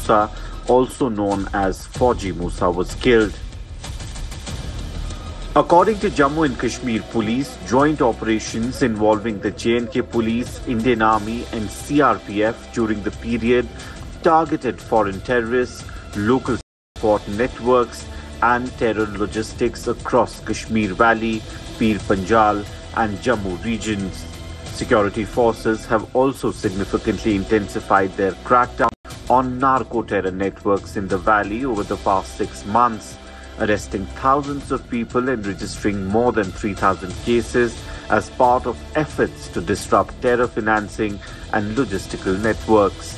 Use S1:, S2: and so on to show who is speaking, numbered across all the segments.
S1: Musa, also known as Fauji Musa, was killed. According to Jammu and Kashmir Police, joint operations involving the J&K Police, Indian Army and CRPF during the period targeted foreign terrorists, local support networks and terror logistics across Kashmir Valley, Pir Panjal and Jammu regions. Security forces have also significantly intensified their crackdown on narco-terror networks in the valley over the past 6 months, arresting thousands of people and registering more than 3,000 cases as part of efforts to disrupt terror financing and logistical networks.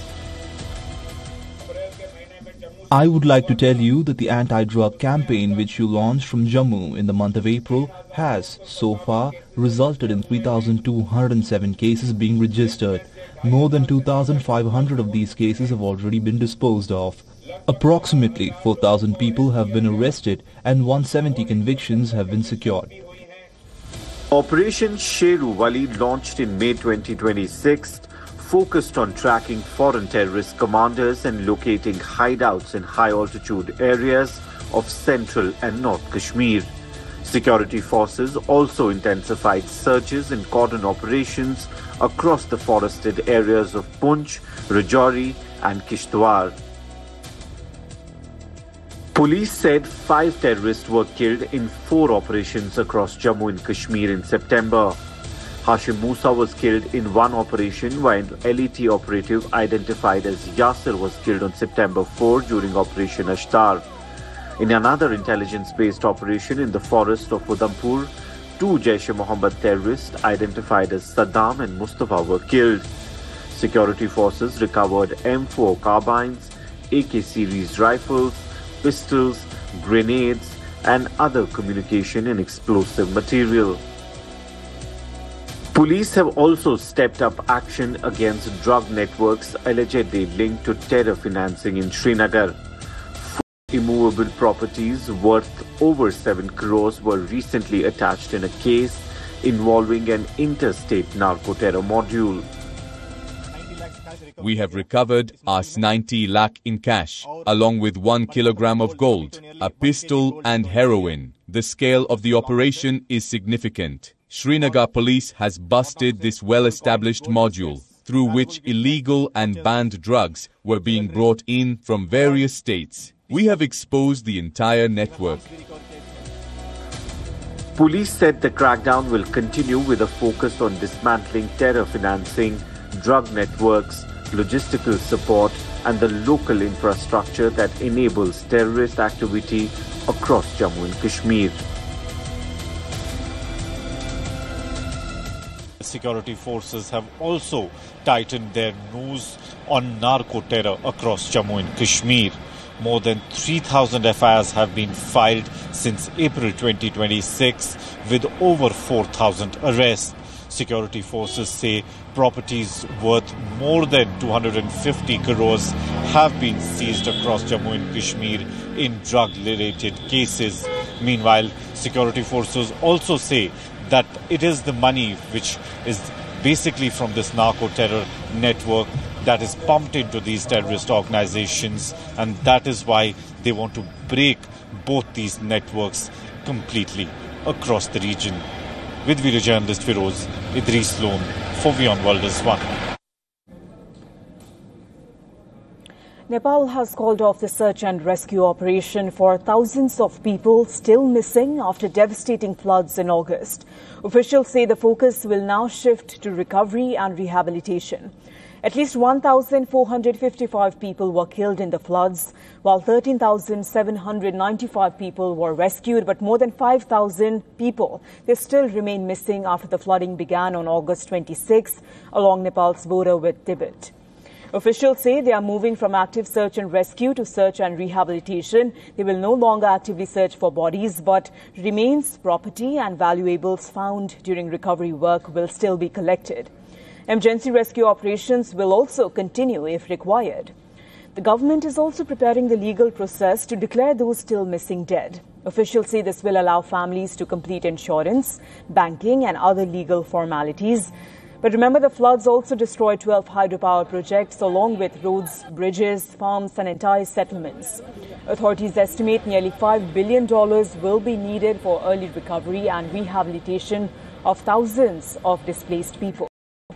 S2: I would like to tell you that the anti-drug campaign which you launched from Jammu in the month of April has, so far, resulted in 3,207 cases being registered. More than 2,500 of these cases have already been disposed of. Approximately 4,000 people have been arrested and 170 convictions have been secured.
S1: Operation Sheru Wali, launched in May 2026, focused on tracking foreign terrorist commanders and locating hideouts in high-altitude areas of central and North Kashmir. Security forces also intensified searches and cordon operations across the forested areas of Poonch, Rajouri and Kishtwar. Police said 5 terrorists were killed in 4 operations across Jammu and Kashmir in September. Hashim Musa was killed in one operation, while LET operative identified as Yasir was killed on September 4 during Operation Ashtar. In another intelligence-based operation in the forest of Udhampur, 2 Jaish-e-Mohammed terrorists identified as Saddam and Mustafa were killed. Security forces recovered M4 carbines, AK series rifles, pistols, grenades and other communication and explosive material. Police have also stepped up action against drug networks allegedly linked to terror financing in Srinagar. 4 immovable properties worth over 7 crores were recently attached in a case involving an interstate narco-terror module.
S3: We have recovered Rs 90 lakh in cash, along with 1 kilogram of gold, a pistol and heroin. The scale of the operation is significant. Srinagar police has busted this well-established module, through which illegal and banned drugs were being brought in from various states. We have exposed the entire network.
S1: Police said the crackdown will continue with a focus on dismantling terror financing, drug networks, logistical support and the local infrastructure that enables terrorist activity across Jammu and Kashmir.
S4: Security forces have also tightened their nose on narco-terror across Jammu and Kashmir. More than 3,000 FIRs have been filed since April 2026, with over 4,000 arrests. Security forces say properties worth more than 250 crores have been seized across Jammu and Kashmir in drug-related cases. Meanwhile, security forces also say that it is the money which is basically from this narco-terror network that is pumped into these terrorist organizations, and that is why they want to break both these networks completely across the region. With video journalist Firoz Idris Loan for WION World is One.
S5: Nepal has called off the search and rescue operation for thousands of people still missing after devastating floods in August. Officials say the focus will now shift to recovery and rehabilitation. At least 1,455 people were killed in the floods, while 13,795 people were rescued, but more than 5,000 people, they still remain missing after the flooding began on August 26 along Nepal's border with Tibet. Officials say they are moving from active search and rescue to search and rehabilitation. They will no longer actively search for bodies, but remains, property and valuables found during recovery work will still be collected. Emergency rescue operations will also continue if required. The government is also preparing the legal process to declare those still missing dead. Officials say this will allow families to complete insurance, banking and other legal formalities. But remember, the floods also destroyed 12 hydropower projects along with roads, bridges, farms and entire settlements. Authorities estimate nearly $5 billion will be needed for early recovery and rehabilitation of thousands of displaced people.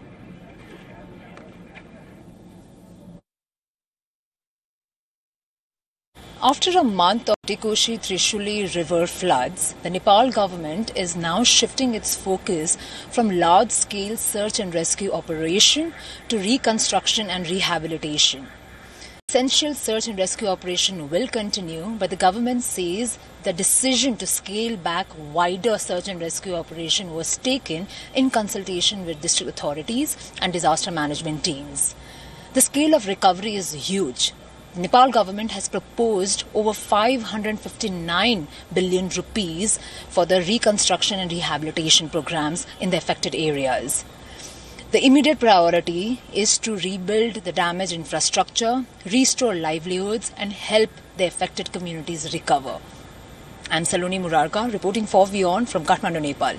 S6: After a month of Tikoshi-Trishuli river floods, the Nepal government is now shifting its focus from large-scale search and rescue operation to reconstruction and rehabilitation. Essential search and rescue operation will continue, but the government says the decision to scale back wider search and rescue operation was taken in consultation with district authorities and disaster management teams. The scale of recovery is huge. The Nepal government has proposed over 559 billion rupees for the reconstruction and rehabilitation programs in the affected areas. The immediate priority is to rebuild the damaged infrastructure, restore livelihoods and help the affected communities recover. I'm Saloni Murarka reporting for WION from Kathmandu, Nepal.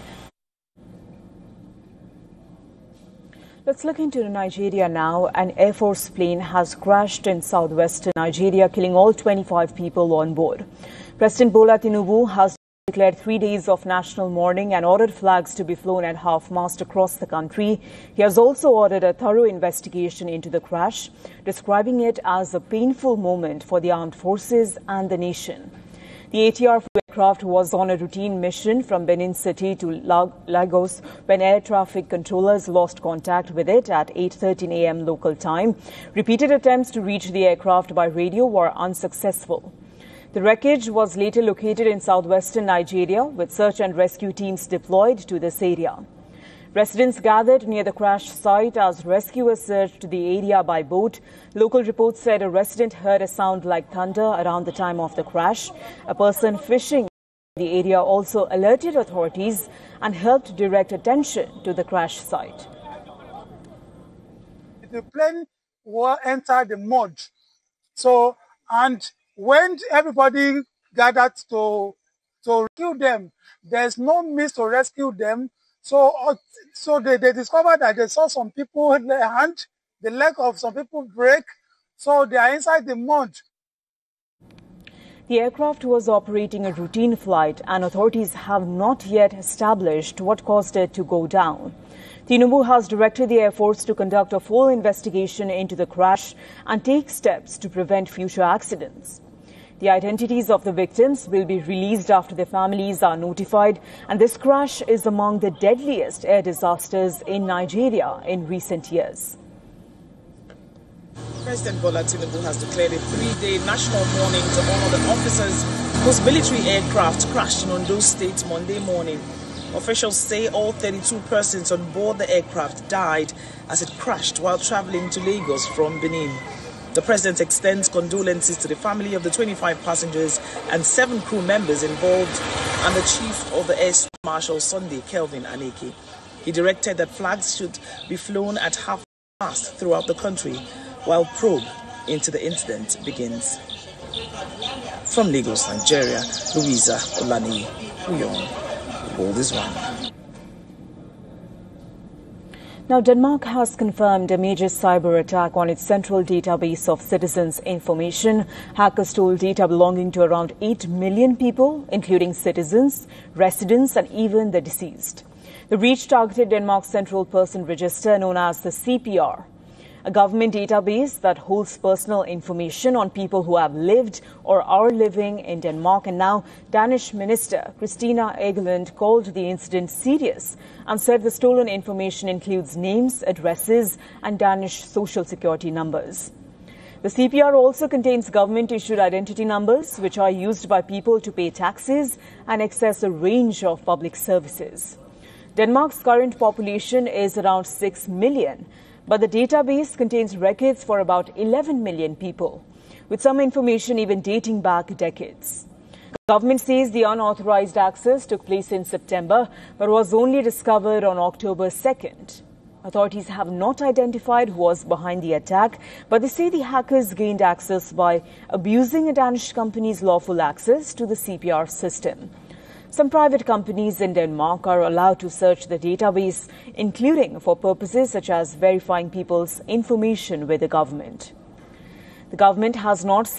S5: Let's look into Nigeria now. An Air Force plane has crashed in southwestern Nigeria, killing all 25 people on board. President Bola Tinubu has declared 3 days of national mourning and ordered flags to be flown at half-mast across the country. He has also ordered a thorough investigation into the crash, describing it as a painful moment for the armed forces and the nation. The ATR aircraft was on a routine mission from Benin City to Lagos when air traffic controllers lost contact with it at 8:13 a.m. local time. Repeated attempts to reach the aircraft by radio were unsuccessful. The wreckage was later located in southwestern Nigeria, with search and rescue teams deployed to this area. Residents gathered near the crash site as rescuers searched the area by boat. Local reports said a resident heard a sound like thunder around the time of the crash. A person fishing in the area also alerted authorities and helped direct attention to the crash site.
S7: The plane will enter the mud. And when everybody gathered to rescue them, there's no means to rescue them. So they discovered that they saw some people, the leg of some people break, so they are inside the mud.
S5: The aircraft was operating a routine flight and authorities have not yet established what caused it to go down. Tinubu has directed the Air Force to conduct a full investigation into the crash and take steps to prevent future accidents. The identities of the victims will be released after their families are notified, and this crash is among the deadliest air disasters in Nigeria in recent years.
S8: President Bola Tinubu has declared a 3-day national mourning to honor the officers whose military aircraft crashed in Ondo State Monday morning. Officials say all 32 persons on board the aircraft died as it crashed while traveling to Lagos from Benin. The president extends condolences to the family of the 25 passengers and 7 crew members involved and the chief of the Air Marshal Sunday, Kelvin Aneke. He directed that flags should be flown at half-mast throughout the country while probe into the incident begins. From Lagos, Nigeria, Louisa Olani, WION, World is One.
S5: Now, Denmark has confirmed a major cyber attack on its central database of citizens' information. Hackers stole data belonging to around 8 million people, including citizens, residents, and even the deceased. The breach targeted Denmark's Central Person Register, known as the CPR, a government database that holds personal information on people who have lived or are living in Denmark. And now Danish Minister Christina Egeland called the incident serious and said the stolen information includes names, addresses and Danish social security numbers. The CPR also contains government-issued identity numbers, which are used by people to pay taxes and access a range of public services. Denmark's current population is around 6 million. But the database contains records for about 11 million people, with some information even dating back decades. The government says the unauthorized access took place in September, but was only discovered on October 2nd. Authorities have not identified who was behind the attack, but they say the hackers gained access by abusing a Danish company's lawful access to the CPR system. Some private companies in Denmark are allowed to search the database, including for purposes such as verifying people's information with the government. The government has not